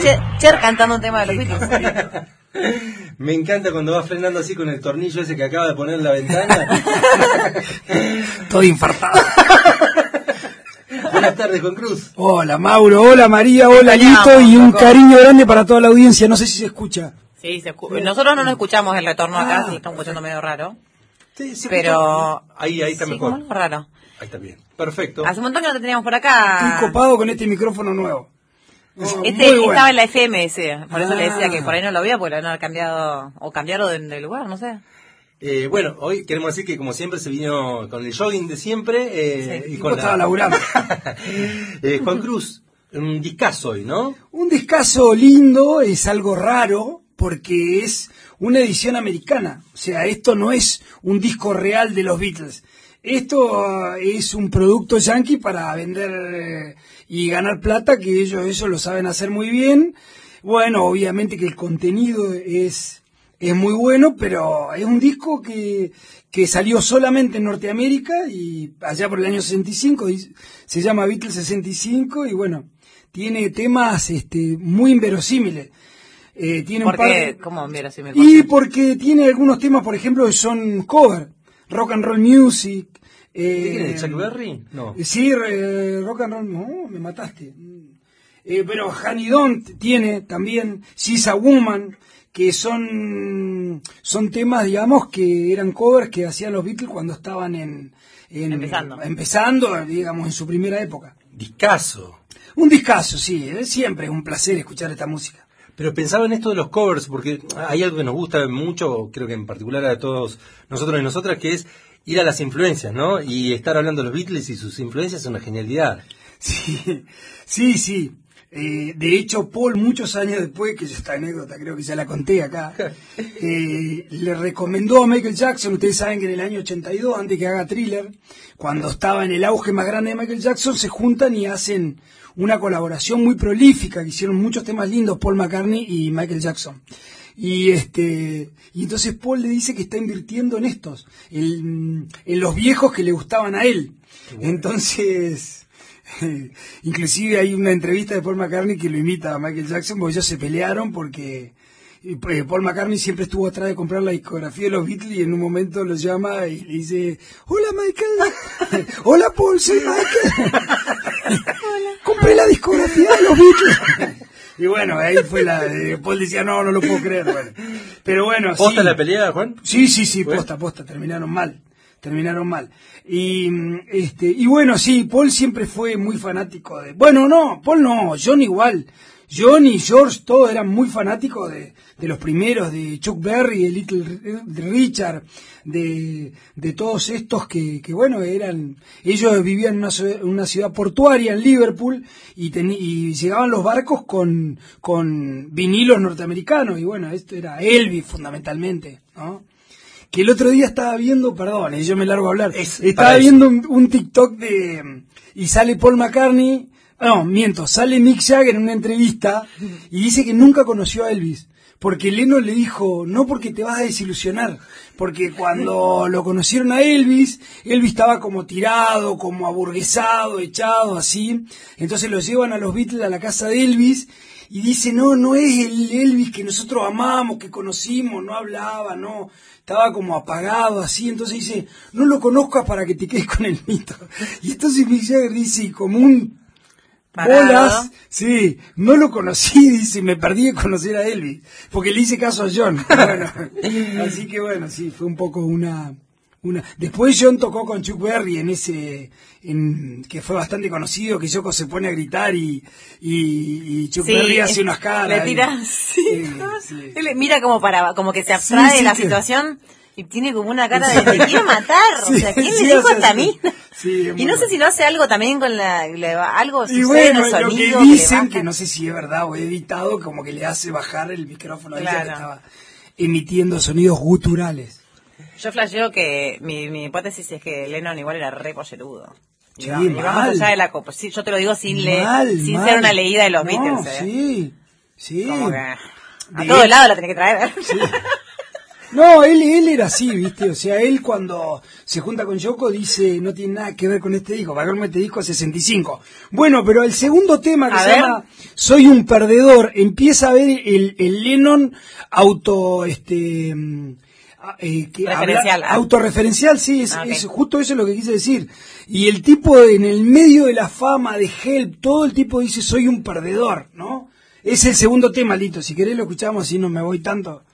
Cher cantando un tema de los Beatles. Me encanta cuando va frenando así con el tornillo ese que acaba de poner en la ventana. Todo infartado. Buenas tardes, Juan Cruz. Hola, Mauro. Hola, María. Hola, Lito. Y un cariño grande para toda la audiencia. No sé si se escucha. Sí, nosotros no nos escuchamos el retorno acá, sí, estamos escuchando medio raro. Sí, pero ahí está sí, mejor. Como algo raro. Ahí está bien. Perfecto. Hace un montón que no te teníamos por acá. Estoy copado con este micrófono nuevo. Estaba en la FM ese, por eso le decía que por ahí no lo veía, porque lo habían cambiado, o cambiaron de lugar, no sé. Bueno, hoy queremos decir que como siempre se vino con el jogging de siempre. Y con estaba laburando. Juan Cruz, un discazo hoy, ¿no? Un discazo lindo, es algo raro, porque es una edición americana. O sea, esto no es un disco real de los Beatles. Esto es un producto yankee para vender y ganar plata, que ellos eso lo saben hacer muy bien. Bueno, obviamente que el contenido es muy bueno, pero es un disco que salió solamente en Norteamérica y allá por el año 65, se llama Beatles 65 y bueno, tiene temas muy inverosímiles. Tiene ¿Por qué? ¿Cómo inverosímil? Y porque tiene algunos temas, por ejemplo, que son cover. Rock and Roll Music. ¿De Chuck Berry? No. Sí, Rock and Roll, no, me mataste. Pero Honey Don't tiene también She's a Woman, que son temas, digamos, que eran covers que hacían los Beatles cuando estaban empezando, digamos, en su primera época. Discazo. Un discazo, sí, siempre es un placer escuchar esta música. Pero pensaba en esto de los covers, porque hay algo que nos gusta mucho, creo que en particular a todos nosotros y nosotras, que es ir a las influencias, ¿no? Y estar hablando de los Beatles y sus influencias es una genialidad. Sí. De hecho, Paul, muchos años después, que esta anécdota creo que ya la conté acá, le recomendó a Michael Jackson. Ustedes saben que en el año 82, antes que haga Thriller, cuando estaba en el auge más grande de Michael Jackson, se juntan y hacen una colaboración muy prolífica, que hicieron muchos temas lindos, Paul McCartney y Michael Jackson. Y entonces Paul le dice que está invirtiendo en estos, en los viejos que le gustaban a él. Entonces, inclusive hay una entrevista de Paul McCartney que lo imita a Michael Jackson, porque ellos se pelearon porque Paul McCartney siempre estuvo atrás de comprar la discografía de los Beatles y en un momento los llama y le dice: hola Michael, hola Paul, soy Michael. Compré la discografía de los Beatles. Y bueno, ahí fue Paul decía, no lo puedo creer. Bueno. Pero bueno, ¿Posta sí. la pelea, Juan? Sí, ¿Fue? posta, terminaron mal. Y bueno, sí, Paul siempre fue muy fanático de... Bueno, no, Paul no, John igual. John y George todos eran muy fanáticos de los primeros, de Chuck Berry, de Little Richard, de todos estos que bueno, ellos vivían en una ciudad portuaria en Liverpool y llegaban los barcos con vinilos norteamericanos y bueno, esto era Elvis fundamentalmente, ¿no? Que el otro día estaba viendo, perdón, yo me largo a hablar, estaba viendo un TikTok y sale Paul McCartney. No, miento, sale Mick Jagger en una entrevista y dice que nunca conoció a Elvis, porque Lennon le dijo, no, porque te vas a desilusionar, porque cuando lo conocieron a Elvis estaba como tirado, como aburguesado, echado, así, entonces lo llevan a los Beatles a la casa de Elvis y dice, no es el Elvis que nosotros amamos, que conocimos, no hablaba, no, estaba como apagado, así, entonces dice, no lo conozcas para que te quedes con el mito. Y entonces Mick Jagger dice, como un... bolas, sí, no lo conocí, dice, me perdí de conocer a Elvis, porque le hice caso a John. Bueno, así que bueno, sí, fue un poco una... Después John tocó con Chuck Berry que fue bastante conocido, que Yoko se pone a gritar y Chuck Berry hace unas caras. Le tira, sí. Él mira como que se abstrae de la situación. Y tiene como una cara de me quiero matar, o sea, ¿quién le dijo esta mina? Sí, y no sé si lo hace algo también con algo y bueno, lo que dicen, que no sé si es verdad o editado, como que le hace bajar el micrófono a ella, que estaba emitiendo sonidos guturales. Yo flasheo que mi hipótesis es que Lennon igual era re pollerudo. Sí, y vamos allá de la copa. Sí, yo te lo digo sin ser una leída de los Beatles. Sí. Como que a todo lado la tenés que traer. Sí. No, él era así, ¿viste? O sea, él cuando se junta con Yoko dice, no tiene nada que ver con este disco, va a ver este disco 65. Bueno, pero el segundo tema que se llama soy un perdedor, empieza a ver el Lennon autorreferencial, sí, es justo eso es lo que quise decir. Y el tipo en el medio de la fama, de Help, todo el tipo dice soy un perdedor, ¿no? Es el segundo tema, Lito, si querés lo escuchamos, si no me voy tanto.